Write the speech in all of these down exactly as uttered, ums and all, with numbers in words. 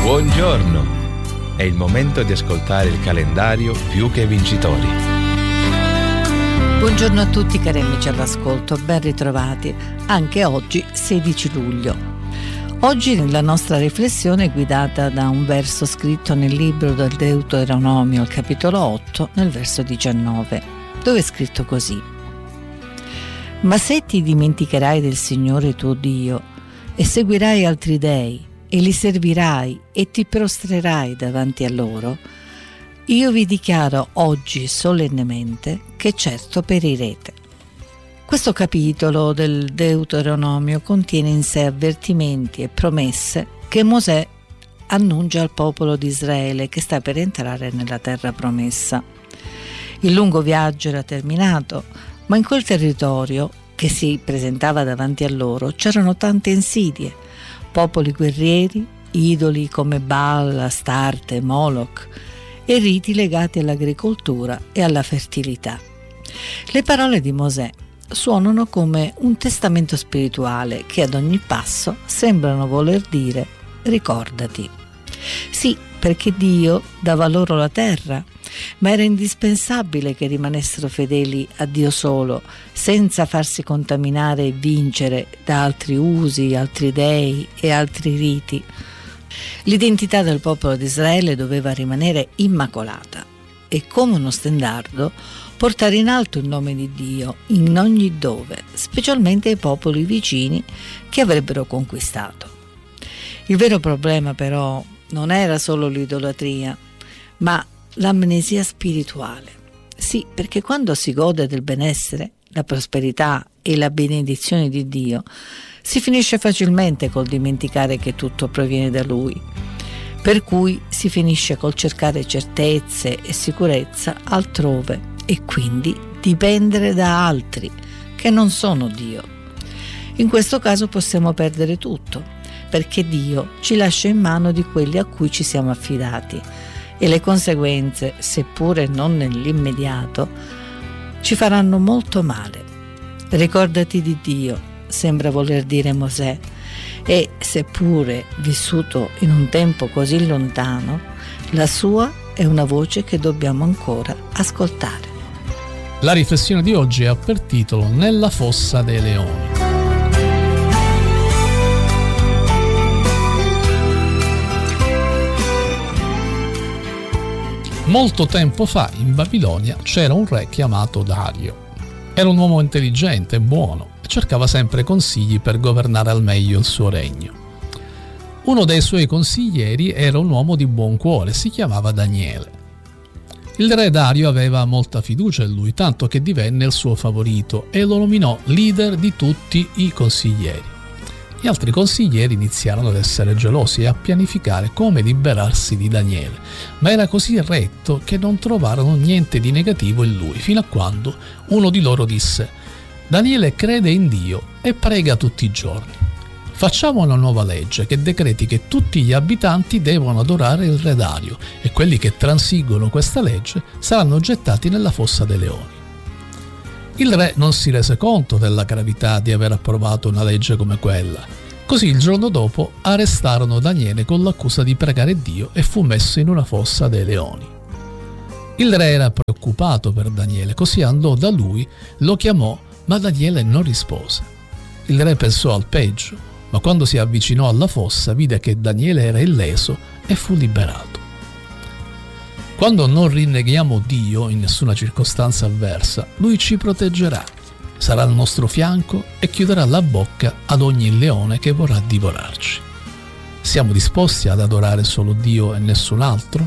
Buongiorno! È il momento di ascoltare il calendario Più che Vincitori. Buongiorno a tutti cari amici all'ascolto, ben ritrovati. Anche oggi sedici luglio. Oggi la nostra riflessione è guidata da un verso scritto nel libro del Deuteronomio, al capitolo otto, nel verso diciannove, dove è scritto così: Ma se ti dimenticherai del Signore tuo Dio e seguirai altri dei e li servirai e ti prostrerai davanti a loro, io vi dichiaro oggi solennemente che certo perirete. Questo capitolo del Deuteronomio contiene in sé avvertimenti e promesse che Mosè annuncia al popolo di Israele che sta per entrare nella terra promessa. Il lungo viaggio era terminato, ma in quel territorio che si presentava davanti a loro c'erano tante insidie, popoli guerrieri, idoli come Baal, Astarte, Moloch e riti legati all'agricoltura e alla fertilità. Le parole di Mosè suonano come un testamento spirituale che ad ogni passo sembrano voler dire: ricordati. Sì, perché Dio dava loro la terra, ma era indispensabile che rimanessero fedeli a Dio solo, senza farsi contaminare e vincere da altri usi, altri dei e altri riti. L'identità del popolo di Israele doveva rimanere immacolata e, come uno stendardo, portare in alto il nome di Dio in ogni dove, specialmente ai popoli vicini che avrebbero conquistato. Il vero problema però non era solo l'idolatria, ma l'amnesia spirituale. Sì, perché quando si gode del benessere, la prosperità e la benedizione di Dio, si finisce facilmente col dimenticare che tutto proviene da Lui. Per cui si finisce col cercare certezze e sicurezza altrove e quindi dipendere da altri che non sono Dio. In questo caso possiamo perdere tutto, perché Dio ci lascia in mano di quelli a cui ci siamo affidati e le conseguenze, seppure non nell'immediato, ci faranno molto male. Ricordati di Dio, sembra voler dire Mosè, e seppure vissuto in un tempo così lontano, la sua è una voce che dobbiamo ancora ascoltare. La riflessione di oggi ha per titolo Nella fossa dei leoni. Molto tempo fa in Babilonia c'era un re chiamato Dario. Era un uomo intelligente e buono e cercava sempre consigli per governare al meglio il suo regno. Uno dei suoi consiglieri era un uomo di buon cuore, si chiamava Daniele. Il re Dario aveva molta fiducia in lui, tanto che divenne il suo favorito e lo nominò leader di tutti i consiglieri. Gli altri consiglieri iniziarono ad essere gelosi e a pianificare come liberarsi di Daniele, ma era così retto che non trovarono niente di negativo in lui, fino a quando uno di loro disse: Daniele crede in Dio e prega tutti i giorni. Facciamo una nuova legge che decreti che tutti gli abitanti devono adorare il re Dario e quelli che transiggono questa legge saranno gettati nella fossa dei leoni. Il re non si rese conto della gravità di aver approvato una legge come quella. Così il giorno dopo arrestarono Daniele con l'accusa di pregare Dio e fu messo in una fossa dei leoni. Il re era preoccupato per Daniele, così andò da lui, lo chiamò, ma Daniele non rispose. Il re pensò al peggio, ma quando si avvicinò alla fossa vide che Daniele era illeso e fu liberato. Quando non rinneghiamo Dio in nessuna circostanza avversa, Lui ci proteggerà, sarà al nostro fianco e chiuderà la bocca ad ogni leone che vorrà divorarci. Siamo disposti ad adorare solo Dio e nessun altro?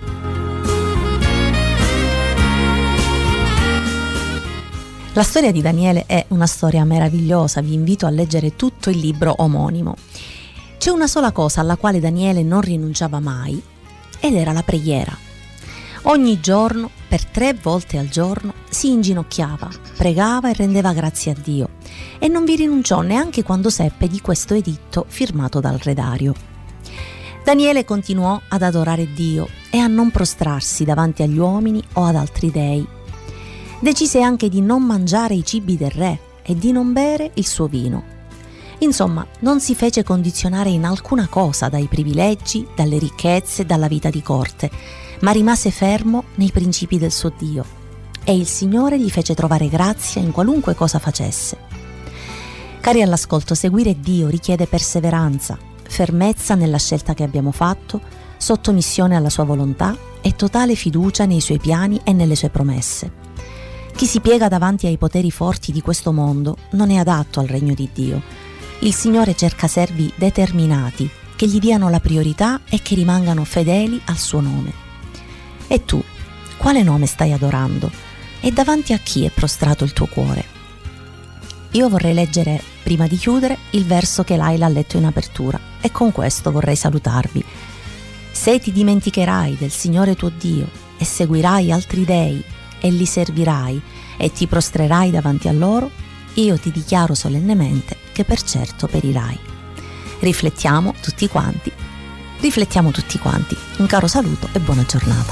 La storia di Daniele è una storia meravigliosa, vi invito a leggere tutto il libro omonimo. C'è una sola cosa alla quale Daniele non rinunciava mai, ed era la preghiera. Ogni giorno, per tre volte al giorno, si inginocchiava, pregava e rendeva grazie a Dio, e non vi rinunciò neanche quando seppe di questo editto firmato dal re Dario. Daniele continuò ad adorare Dio e a non prostrarsi davanti agli uomini o ad altri dei. Decise anche di non mangiare i cibi del re e di non bere il suo vino. Insomma, non si fece condizionare in alcuna cosa dai privilegi, dalle ricchezze, dalla vita di corte, ma rimase fermo nei principi del suo Dio, e il Signore gli fece trovare grazia in qualunque cosa facesse. Cari all'ascolto, seguire Dio richiede perseveranza, fermezza nella scelta che abbiamo fatto, sottomissione alla sua volontà e totale fiducia nei suoi piani e nelle sue promesse. Chi si piega davanti ai poteri forti di questo mondo non è adatto al regno di Dio. Il Signore cerca servi determinati, che gli diano la priorità e che rimangano fedeli al suo nome. E tu, quale nome stai adorando? E davanti a chi è prostrato il tuo cuore? Io vorrei leggere, prima di chiudere, il verso che Laila ha letto in apertura, e con questo vorrei salutarvi. Se ti dimenticherai del Signore tuo Dio e seguirai altri dei e li servirai e ti prostrerai davanti a loro, io ti dichiaro solennemente che per certo perirai. Riflettiamo tutti quanti, riflettiamo tutti quanti. Un caro saluto e buona giornata.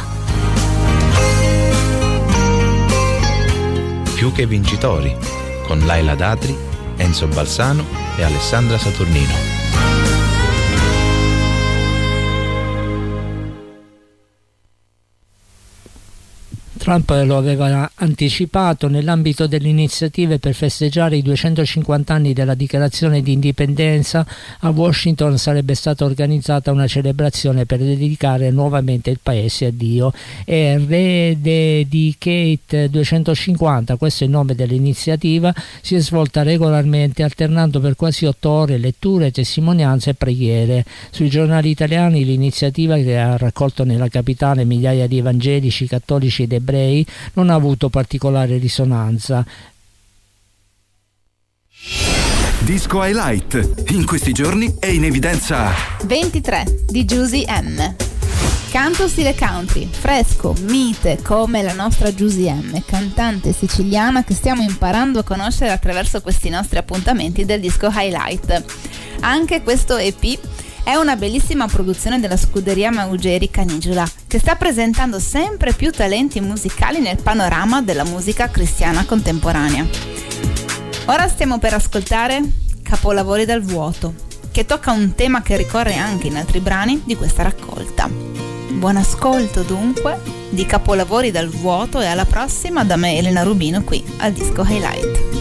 Più che vincitori, con Laila Datri, Enzo Balsano e Alessandra Saturnino. Trump lo aveva anticipato: nell'ambito delle iniziative per festeggiare i duecentocinquanta anni della dichiarazione di indipendenza, a Washington sarebbe stata organizzata una celebrazione per dedicare nuovamente il paese a Dio. E Rededicate duecentocinquanta, questo è il nome dell'iniziativa, si è svolta regolarmente alternando per quasi otto ore letture, testimonianze e preghiere. Sui giornali italiani l'iniziativa, che ha raccolto nella capitale migliaia di evangelici, cattolici ed ebrei, non ha avuto particolare risonanza. Disco Highlight, in questi giorni è in evidenza ventitré di Giusy M. Canto stile country, fresco, mite come la nostra Giusy M, cantante siciliana che stiamo imparando a conoscere attraverso questi nostri appuntamenti del Disco Highlight. Anche questo E P è una bellissima produzione della scuderia Maugeri Canigula, che sta presentando sempre più talenti musicali nel panorama della musica cristiana contemporanea. Ora stiamo per ascoltare Capolavori dal vuoto, che tocca un tema che ricorre anche in altri brani di questa raccolta. Buon ascolto dunque di Capolavori dal vuoto, e alla prossima da me, Elena Rubino, qui al Disco Highlight.